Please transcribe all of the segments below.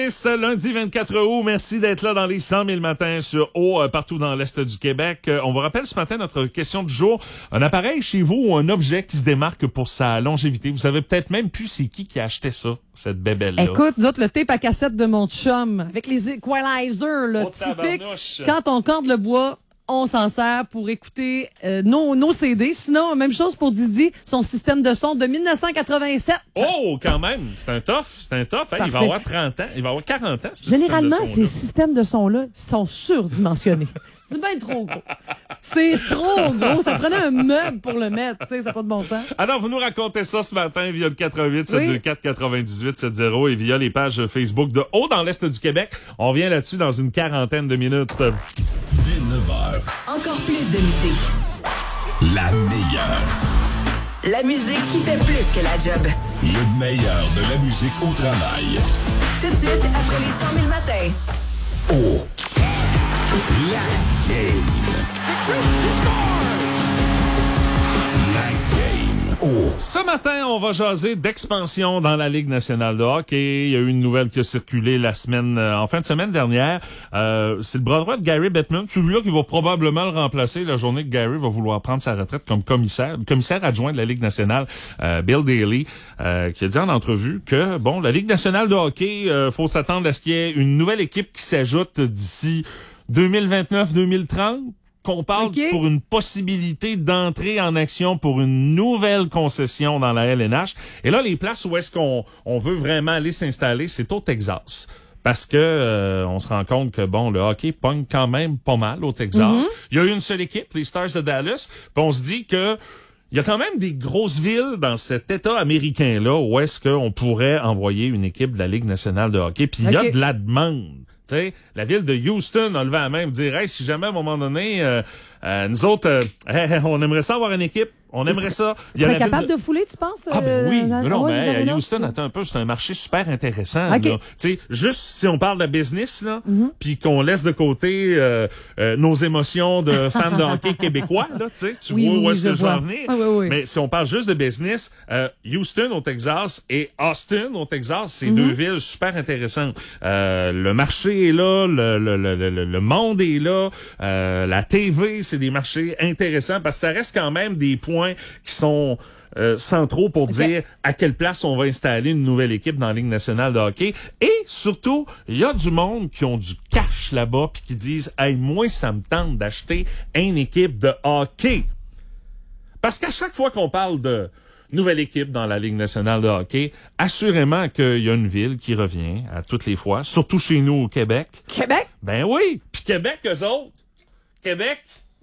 Ce lundi 24 août, merci d'être là dans les 100 000 matins sur eau partout dans l'Est du Québec. On vous rappelle ce matin notre question du jour. Un appareil chez vous ou un objet qui se démarque pour sa longévité. Vous savez peut-être même plus c'est qui a acheté ça, cette bébelle-là. Écoute, nous autres, le tape à cassette de mon chum, avec les equalizers, là, typique. Quand on corde le bois, on s'en sert pour écouter nos CD. Sinon, même chose pour Didi, son système de son de 1987. Oh, quand même! C'est un tough. Hein, il va avoir 30 ans. Il va avoir 40 ans. Généralement, ces systèmes de son-là sont surdimensionnés. C'est bien trop gros. C'est trop gros. Ça prenait un meuble pour le mettre. Tu sais, ça n'a pas de bon sens. Alors, vous nous racontez ça ce matin via le 88-724-9870 et via les pages Facebook de Haut dans l'Est du Québec. On revient là-dessus dans une quarantaine de minutes. Dès 9h. Encore plus de musique. La meilleure. La musique qui fait plus que la job. Le meilleur de la musique au travail. Tout de suite, après les 100 000 matins. Oh. La game. La game. Oh. Ce matin, on va jaser d'expansion dans la Ligue nationale de hockey. Il y a eu une nouvelle qui a circulé en fin de semaine dernière. C'est le bras droit de Gary Bettman, celui-là qui va probablement le remplacer la journée que Gary va vouloir prendre sa retraite comme commissaire. Le commissaire adjoint de la Ligue nationale, Bill Daly, qui a dit en entrevue que, la Ligue nationale de hockey, faut s'attendre à ce qu'il y ait une nouvelle équipe qui s'ajoute d'ici 2029-2030. Qu'on parle pour une possibilité d'entrer en action pour une nouvelle concession dans la LNH. Et là, les places où est-ce qu'on veut vraiment aller s'installer, c'est au Texas. Parce que on se rend compte que le hockey pogne quand même pas mal au Texas. Il y a une seule équipe, les Stars de Dallas, puis on se dit que il y a quand même des grosses villes dans cet État américain-là où est-ce qu'on pourrait envoyer une équipe de la Ligue nationale de hockey. Puis il y a de la demande. T'sais, la ville de Houston a levé la main pour dire hey, si jamais à un moment donné nous autres on aimerait ça avoir une équipe, on aimerait ça. Tu serais capable de fouler, tu penses? Oui. Mais Houston, attends un peu, c'est un marché super intéressant. Okay. Tu sais, juste si on parle de business là, puis qu'on laisse de côté nos émotions de fans de hockey québécois là, tu vois où est-ce que je veux en venir. Oui. Mais si on parle juste de business, Houston au Texas et Austin au Texas, c'est deux villes super intéressantes. Le marché est là, le monde est là, la TV, c'est des marchés intéressants parce que ça reste quand même des points qui sont centraux pour dire à quelle place on va installer une nouvelle équipe dans la Ligue nationale de hockey. Et surtout, il y a du monde qui ont du cash là-bas puis qui disent « Hey, moi, ça me tente d'acheter une équipe de hockey. » Parce qu'à chaque fois qu'on parle de nouvelle équipe dans la Ligue nationale de hockey, assurément qu'il y a une ville qui revient à toutes les fois, surtout chez nous au Québec. Québec? Ben oui! Puis Québec, eux autres. Québec,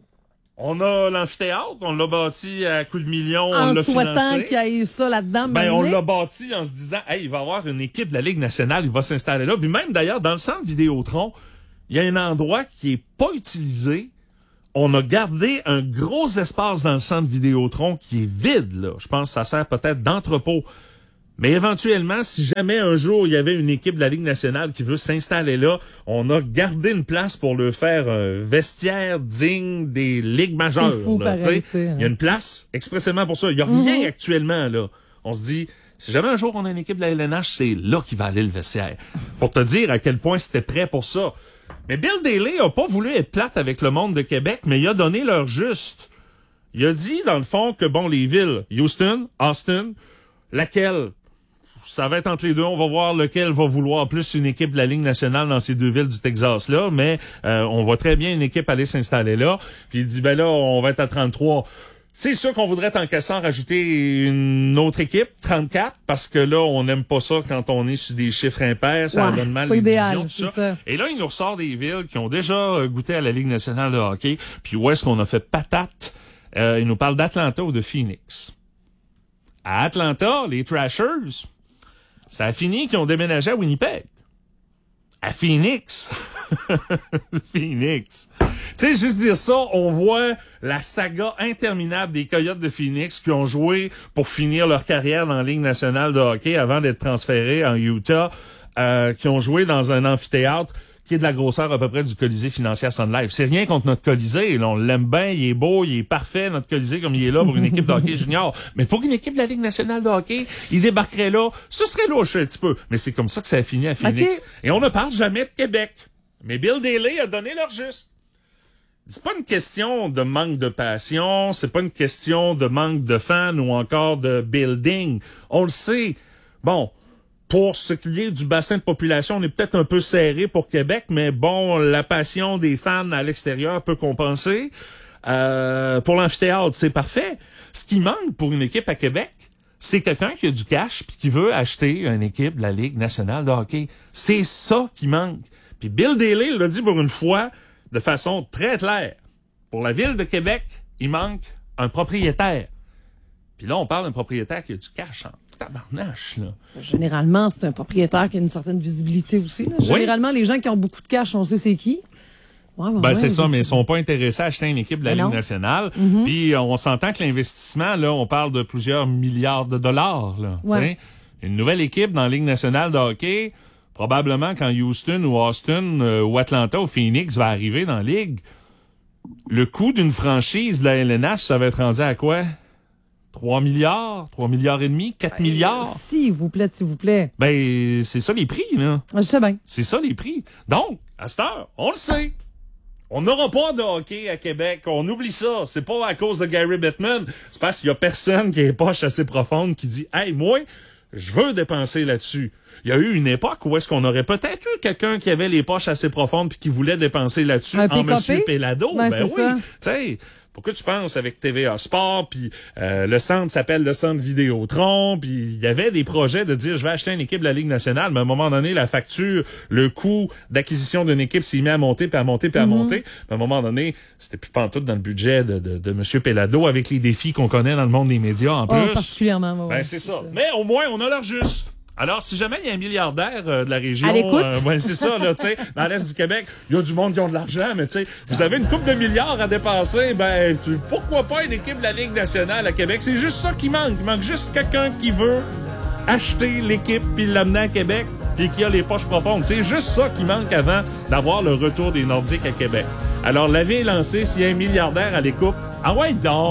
on a l'amphithéâtre, on l'a bâti à coups de millions, on l'a financé. En souhaitant qu'il y ait ça là-dedans. On l'a bâti en se disant, hey, il va y avoir une équipe de la Ligue nationale, il va s'installer là. Puis même d'ailleurs, dans le centre Vidéotron, il y a un endroit qui est pas utilisé. On a gardé un gros espace dans le centre Vidéotron qui est vide, là. Je pense que ça sert peut-être d'entrepôt. Mais éventuellement, si jamais un jour il y avait une équipe de la Ligue nationale qui veut s'installer là, on a gardé une place pour leur faire un vestiaire digne des ligues majeures. C'est fou, pareil, il y a une place expressément pour ça. Il y a rien actuellement là. On se dit, si jamais un jour on a une équipe de la LNH, c'est là qu'il va aller le vestiaire. Pour te dire à quel point c'était prêt pour ça. Mais Bill Daly a pas voulu être plate avec le monde de Québec, mais il a donné leur juste. Il a dit, dans le fond, que les villes, Houston, Austin, laquelle ça va être entre les deux. On va voir lequel va vouloir plus une équipe de la Ligue nationale dans ces deux villes du Texas-là. Mais on voit très bien une équipe aller s'installer là. Puis il dit, là, on va être à 33. C'est sûr qu'on voudrait en cassant rajouter une autre équipe, 34, parce que là, on n'aime pas ça quand on est sur des chiffres impairs. Ça donne mal les divisions, tout ça. Et là, il nous ressort des villes qui ont déjà goûté à la Ligue nationale de hockey. Puis où est-ce qu'on a fait patate? Il nous parle d'Atlanta ou de Phoenix. À Atlanta, les Trashers... ça a fini qu'ils ont déménagé à Winnipeg. À Phoenix. Phoenix. Tu sais, juste dire ça, on voit la saga interminable des Coyotes de Phoenix qui ont joué pour finir leur carrière dans la Ligue nationale de hockey avant d'être transférés en Utah, qui ont joué dans un amphithéâtre qui est de la grosseur à peu près du Colisée Financière Sun Life. C'est rien contre notre Colisée. Là, on l'aime bien, il est beau, il est parfait, notre Colisée, comme il est là pour une équipe de hockey junior. Mais pour une équipe de la Ligue nationale de hockey, il débarquerait là. Ce serait louche un petit peu. Mais c'est comme ça que ça a fini à Phoenix. Okay. Et on ne parle jamais de Québec. Mais Bill Daly a donné leur juste. C'est pas une question de manque de passion, c'est pas une question de manque de fans ou encore de building. On le sait. Bon, pour ce qui est du bassin de population, on est peut-être un peu serré pour Québec, mais bon, la passion des fans à l'extérieur peut compenser. Pour l'amphithéâtre, c'est parfait. Ce qui manque pour une équipe à Québec, c'est quelqu'un qui a du cash puis qui veut acheter une équipe de la Ligue nationale de hockey. C'est ça qui manque. Puis Bill Daly l'a dit pour une fois de façon très claire. Pour la ville de Québec, il manque un propriétaire. Puis là, on parle d'un propriétaire qui a du cash en tabarnache, là. Généralement, c'est un propriétaire qui a une certaine visibilité aussi, là. Généralement, les gens qui ont beaucoup de cash, on sait c'est qui. Ouais, c'est ça, mais ils sont pas intéressés à acheter une équipe de la Ligue nationale. Mm-hmm. Puis on s'entend que l'investissement, là, on parle de plusieurs milliards de dollars, là. Ouais. Une nouvelle équipe dans la Ligue nationale de hockey, probablement quand Houston ou Austin ou Atlanta ou Phoenix va arriver dans la Ligue, le coût d'une franchise de la LNH, ça va être rendu à quoi? 3 milliards? 3 milliards et demi? 4 milliards? S'il vous plaît. Ben, c'est ça les prix, là. Je sais bien. C'est ça les prix. Donc, à cette heure, on le sait. On n'aura pas de hockey à Québec. On oublie ça. C'est pas à cause de Gary Bettman. C'est parce qu'il y a personne qui a les poches assez profondes qui dit « Hey, moi, je veux dépenser là-dessus. » Il y a eu une époque où est-ce qu'on aurait peut-être eu quelqu'un qui avait les poches assez profondes puis qui voulait dépenser là-dessus en Monsieur Pelado. Ben oui. Tu sais, pourquoi tu penses avec TVA Sport puis le centre s'appelle le centre Vidéotron puis il y avait des projets de dire je vais acheter une équipe de la Ligue nationale, mais à un moment donné la facture, le coût d'acquisition d'une équipe s'est mis à monter puis à monter puis à monter. À un moment donné, c'était plus pantoute dans le budget de Monsieur Pelado avec les défis qu'on connaît dans le monde des médias en plus. Particulièrement. Ben c'est ça. Mais au moins on a leur juste. Alors, si jamais il y a un milliardaire de la région, c'est ça, là, tu sais, dans l'Est du Québec, il y a du monde qui ont de l'argent, mais tu sais, vous avez une couple de milliards à dépenser, ben, pourquoi pas une équipe de la Ligue nationale à Québec? C'est juste ça qui manque. Il manque juste quelqu'un qui veut acheter l'équipe puis l'amener à Québec puis qui a les poches profondes. C'est juste ça qui manque avant d'avoir le retour des Nordiques à Québec. Alors, l'avis est lancé, s'il y a un milliardaire à l'écoute, ah ouais, donc!